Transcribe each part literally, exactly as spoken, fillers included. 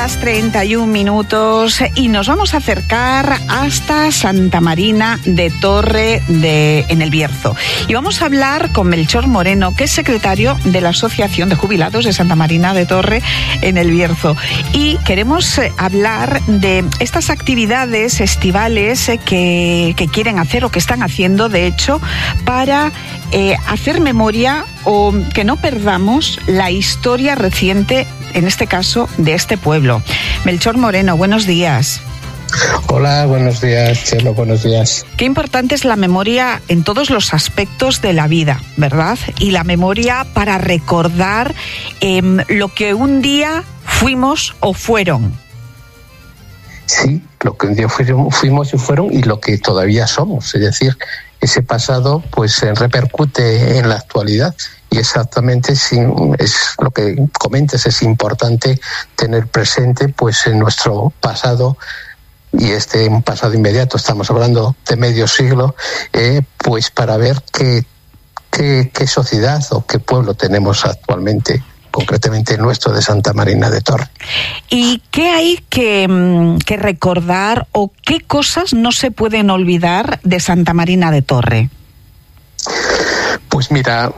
las treinta y un minutos y nos vamos a acercar hasta Santa Marina de Torre de, en el Bierzo. Y vamos a hablar con Melchor Moreno, que es secretario de la Asociación de Jubilados de Santa Marina de Torre en el Bierzo. Y queremos hablar de estas actividades estivales que, que quieren hacer o que están haciendo, de hecho, para eh, hacer memoria o que no perdamos la historia reciente, en este caso, de este pueblo. Melchor Moreno, buenos días. Hola, buenos días, Chelo, buenos días. Qué importante es la memoria en todos los aspectos de la vida, ¿verdad? Y la memoria para recordar eh, lo que un día fuimos o fueron. Sí, lo que un día fuimos, fuimos y fueron y lo que todavía somos, es decir, ese pasado pues repercute en la actualidad. Y exactamente es, es lo que comentas, es importante tener presente pues en nuestro pasado, y este un pasado inmediato, estamos hablando de medio siglo, eh, pues para ver qué, qué, qué sociedad o qué pueblo tenemos actualmente, concretamente el nuestro de Santa Marina de Torre. ¿Y qué hay que, que recordar o qué cosas no se pueden olvidar de Santa Marina de Torre? Pues mira,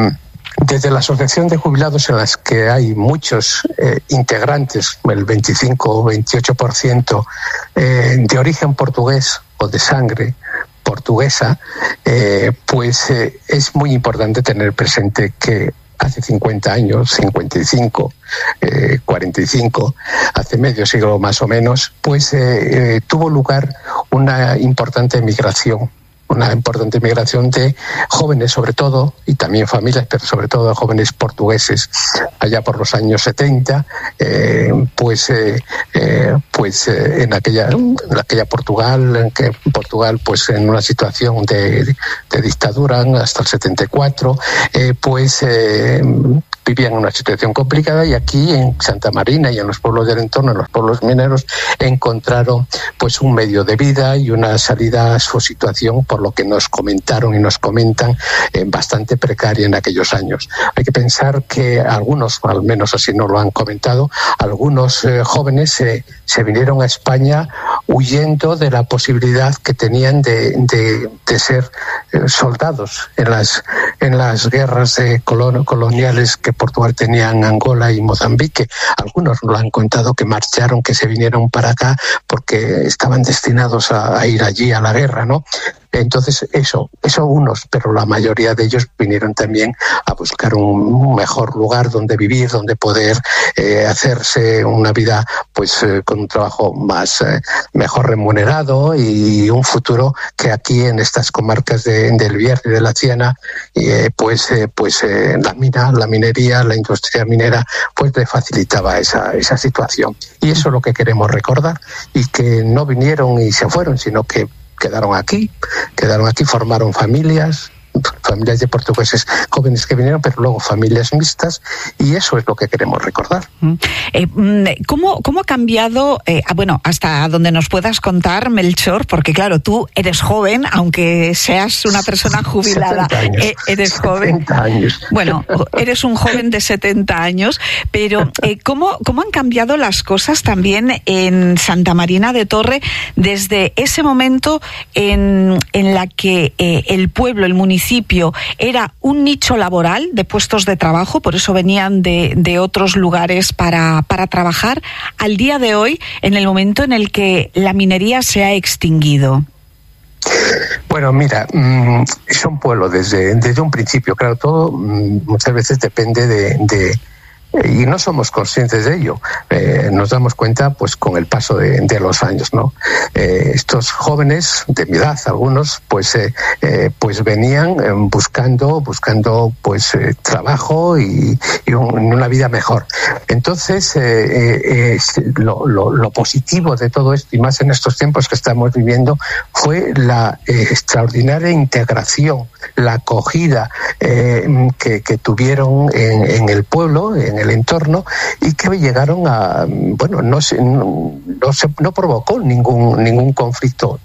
desde la Asociación de Jubilados, en las que hay muchos eh, integrantes, el veinticinco o veintiocho por ciento eh, de origen portugués o de sangre portuguesa, eh, pues eh, es muy importante tener presente que hace cincuenta años, cincuenta y cinco, eh, cuarenta y cinco, hace medio siglo más o menos, pues eh, eh, tuvo lugar una importante migración. Una importante migración de jóvenes, sobre todo, y también familias, pero sobre todo de jóvenes portugueses. Allá por los años setenta, eh, pues, eh, eh, pues eh, en aquella, en aquella Portugal, en que Portugal, pues en una situación de, de dictadura hasta el setenta y cuatro, eh, pues eh, vivían en una situación complicada, y aquí en Santa Marina y en los pueblos del entorno, en los pueblos mineros, encontraron pues un medio de vida y una salida a su situación, por lo que nos comentaron y nos comentan, eh, bastante precaria en aquellos años. Hay que pensar que algunos, al menos así nos lo han comentado, algunos eh, jóvenes eh, se vinieron a España huyendo de la posibilidad que tenían de, de, de ser eh, soldados en las, en las guerras eh, colon, coloniales que Portugal tenía en Angola y Mozambique. Algunos nos lo han contado, que marcharon, que se vinieron para acá porque estaban destinados a, a ir allí a la guerra, ¿no? Entonces, eso, eso unos, pero la mayoría de ellos vinieron también a buscar un mejor lugar donde vivir, donde poder eh, hacerse una vida, pues, eh, con un trabajo más, eh, mejor remunerado, y un futuro que aquí en estas comarcas de, del Bierzo y de la Siana, eh, pues, eh, pues eh, la mina, la minería, la industria minera, pues le facilitaba esa, esa situación. Y eso es lo que queremos recordar, y que no vinieron y se fueron, sino que quedaron aquí, quedaron aquí, formaron familias, familias de portugueses jóvenes que vinieron, pero luego familias mixtas, y eso es lo que queremos recordar. Eh, ¿cómo, ¿Cómo ha cambiado, eh, bueno, hasta donde nos puedas contar, Melchor? Porque claro, tú eres joven, aunque seas una persona jubilada, años, eh, eres joven. años. Bueno, eres un joven de setenta años, pero eh, ¿cómo, ¿cómo han cambiado las cosas también en Santa Marina de Torre desde ese momento en, en la que eh, el pueblo, el municipio, era un nicho laboral de puestos de trabajo, por eso venían de, de otros lugares para, para trabajar, al día de hoy, en el momento en el que la minería se ha extinguido? Bueno, mira, mmm, es un pueblo desde, desde un principio, claro, todo mmm, muchas veces depende de... de y no somos conscientes de ello. Eh, nos damos cuenta pues con el paso de, de los años, ¿no? Eh, estos jóvenes de mi edad, algunos, pues eh, eh, pues venían eh, buscando buscando pues eh, trabajo y, y un, una vida mejor. Entonces eh, eh, lo, lo, lo positivo de todo esto, y más en estos tiempos que estamos viviendo, fue la eh, extraordinaria integración, la acogida eh, que, que tuvieron en, en el pueblo, en el entorno, y que llegaron a, bueno, no se, no, no se no provocó ningún ningún conflicto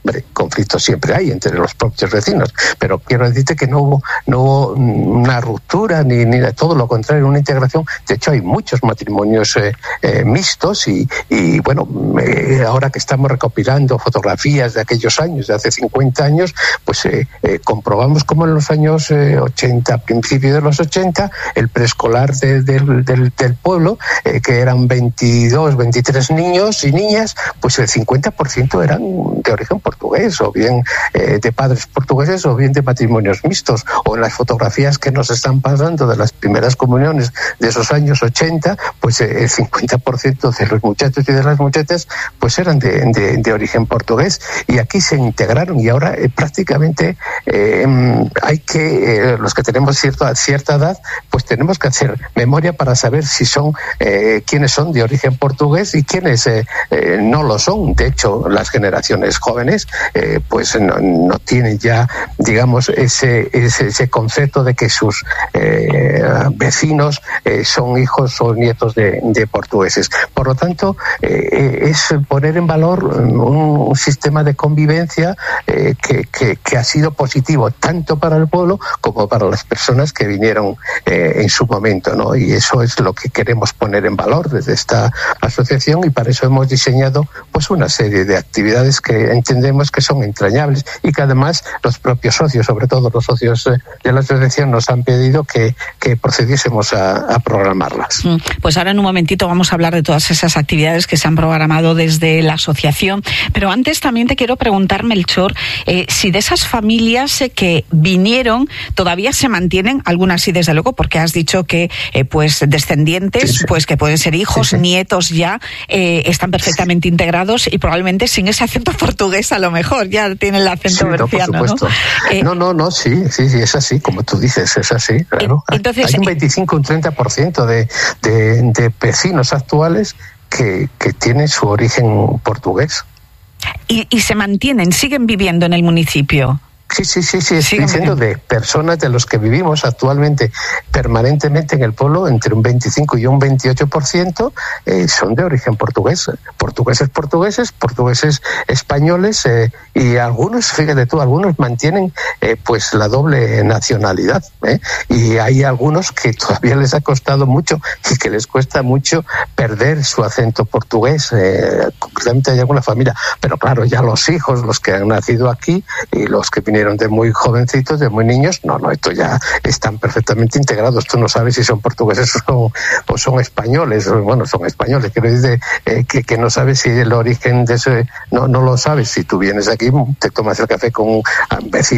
Hombre, conflictos siempre hay entre los propios vecinos, pero quiero decirte que no hubo, no hubo una ruptura ni, ni todo lo contrario, una integración. De hecho, hay muchos matrimonios eh, eh, mixtos y, y bueno, eh, ahora que estamos recopilando fotografías de aquellos años, de hace cincuenta años, pues eh, eh, comprobamos como en los años eh, ochenta, principios de los ochenta, el preescolar de, de, del, del pueblo, eh, que eran veintidós, veintitrés niños y niñas, pues el cincuenta por ciento eran de origen portugués, o bien eh, de padres portugueses, o bien de matrimonios mixtos. O en las fotografías que nos están pasando de las primeras comuniones de esos años ochenta, pues eh, el cincuenta por ciento de los muchachos y de las muchachas pues eran de, de, de origen portugués, y aquí se integraron, y ahora eh, prácticamente eh, hay que, eh, los que tenemos cierta, cierta edad, pues tenemos que hacer memoria para saber si son, eh, quiénes son de origen portugués y quiénes eh, eh, no lo son. De hecho, las generaciones jóvenes eh, pues no, no tienen ya, digamos, ese, ese, ese concepto de que sus eh, vecinos eh, son hijos o nietos de, de portugueses. Por lo tanto, eh, es poner en valor un, un sistema de convivencia eh, que, que, que ha sido positivo tanto para el pueblo como para las personas que vinieron eh, en su momento, ¿no? Y eso es lo que queremos poner en valor desde esta asociación, y para eso hemos diseñado pues una serie de actividades que entendemos que son entrañables y que además los propios socios, sobre todo los socios de la asociación, nos han pedido que, que procediésemos a, a programarlas. Pues ahora en un momentito vamos a hablar de todas esas actividades que se han programado desde la asociación, pero antes también te quiero preguntar, Melchor, eh, si de esas familias eh, que vinieron todavía se mantienen, algunas sí desde luego, porque has dicho que eh, pues descendientes, sí, sí. pues que pueden ser hijos, sí, sí. nietos ya, eh, están perfectamente sí. integrados y probablemente sin ese acento portugués a lo mejor, ya tienen el acento sí, berciano, no, ¿no? Eh, no, no, no, sí, sí, sí, es así, como tú dices, es así, claro. Entonces, hay un veinticinco, un treinta por ciento de, de, de vecinos actuales que, que tienen su origen portugués. Y, y se mantienen, siguen viviendo en el municipio. Sí, sí, sí, sí, estoy diciendo de personas de los que vivimos actualmente permanentemente en el pueblo, entre un veinticinco y un veintiocho por ciento eh, son de origen portugués, portugueses portugueses, portugueses españoles, eh, y algunos, fíjate tú, algunos mantienen eh, pues la doble nacionalidad, ¿eh? Y hay algunos que todavía les ha costado mucho y que les cuesta mucho perder su acento portugués, eh, concretamente hay alguna familia, pero claro, ya los hijos, los que han nacido aquí y los que vinieron de muy jovencitos, de muy niños, no, no, esto ya están perfectamente integrados. Tú no sabes si son portugueses o son, o son españoles, bueno, son españoles, quiero decir eh, que, que no sabes si el origen de ese, no, no lo sabes. Si tú vienes aquí, te tomas el café con un vecino